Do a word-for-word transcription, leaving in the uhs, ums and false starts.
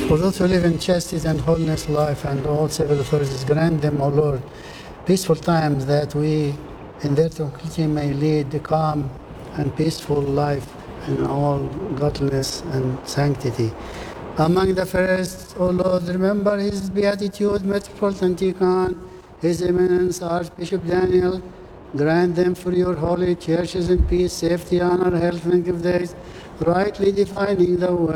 For those who live in chastity and holiness life and all civil authorities, grant them, O Lord, peaceful times that we in their tranquility may lead a calm and peaceful life in all godliness and sanctity. Among the first, O Lord, remember His Beatitude, Metropolitan Tikhon, His Eminence, Archbishop Daniel. Grant them for your holy churches in peace, safety, honor, health, and give days, rightly defining the word